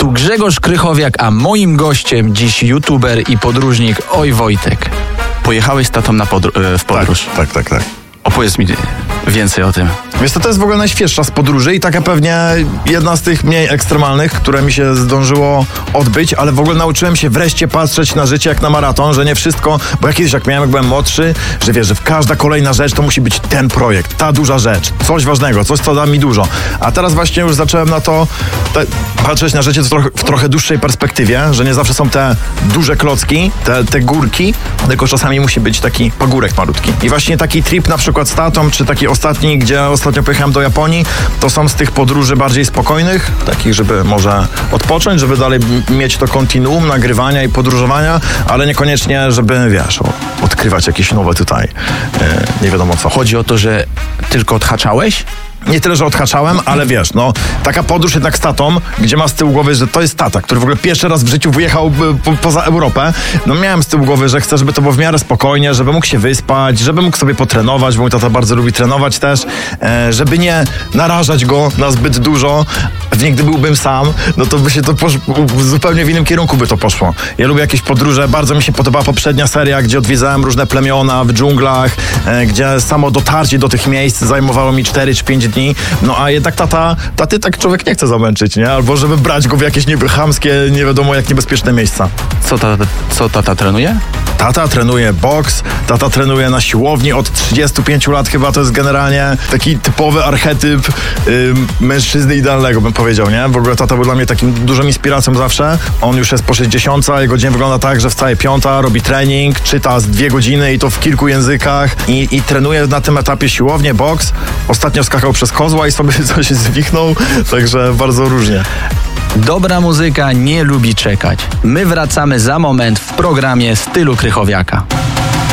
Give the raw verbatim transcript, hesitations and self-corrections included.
Tu Grzegorz Krychowiak, a moim gościem dziś youtuber i podróżnik Oj Wojtek. Pojechałeś z tatą na podr- w podróż. Tak, tak, tak. tak. Opowiedz mi więcej o tym. Wiesz co, to jest w ogóle najświeższa z podróży i taka pewnie jedna z tych mniej ekstremalnych, które mi się zdążyło odbyć, ale w ogóle nauczyłem się wreszcie patrzeć na życie jak na maraton, że nie wszystko, bo ja kiedyś jak miałem, jak byłem młodszy, że wiesz, że każda kolejna rzecz to musi być ten projekt, ta duża rzecz, coś ważnego, coś, co da mi dużo. A teraz właśnie już zacząłem na to te, patrzeć na życie w trochę, w trochę dłuższej perspektywie, że nie zawsze są te duże klocki, te, te górki, tylko czasami musi być taki pagórek malutki. I właśnie taki trip na przykład z tatą, czy taki ostatni, gdzie ostatnio pojechałem do Japonii, to są z tych podróży bardziej spokojnych, takich, żeby może odpocząć, żeby dalej mieć to kontinuum nagrywania i podróżowania, ale niekoniecznie, żeby, wiesz, odkrywać jakieś nowe tutaj, e, nie wiadomo co. Chodzi o to, że tylko odhaczałeś? Nie tyle, że odhaczałem, ale wiesz, no taka podróż jednak z tatą, gdzie ma z tyłu głowy, że to jest tata, który w ogóle pierwszy raz w życiu wyjechał po, poza Europę. No miałem z tyłu głowy, że chcę, żeby to było w miarę spokojnie, żeby mógł się wyspać, żeby mógł sobie potrenować, bo mój tata bardzo lubi trenować też, e, żeby nie narażać go na zbyt dużo. Gdy byłbym sam, no to by się to posz... zupełnie w innym kierunku by to poszło. Ja lubię jakieś podróże, bardzo mi się podobała poprzednia seria, gdzie odwiedzałem różne plemiona w dżunglach, e, gdzie samo dotarcie do tych miejsc zajmowało mi cztery czy pięć dni. No a jednak tata, taty tak człowiek nie chce zamęczyć, nie? Albo żeby brać go w jakieś niby chamskie, nie wiadomo jak niebezpieczne miejsca. Co tata, co tata trenuje? Tata trenuje boks, tata trenuje na siłowni od trzydziestu pięciu lat chyba, to jest generalnie taki typowy archetyp yy, mężczyzny idealnego, bym powiedział, nie? W ogóle tata był dla mnie takim dużą inspiracją zawsze. On już jest po sześćdziesiątce, jego dzień wygląda tak, że wstaje piąta, robi trening, czyta z dwie godziny i to w kilku językach i, i trenuje na tym etapie siłownię, boks. Ostatnio skakał przez kozła i sobie coś zwichnął, także bardzo różnie. Dobra muzyka nie lubi czekać. My wracamy za moment w programie Stylu Krychowiaka.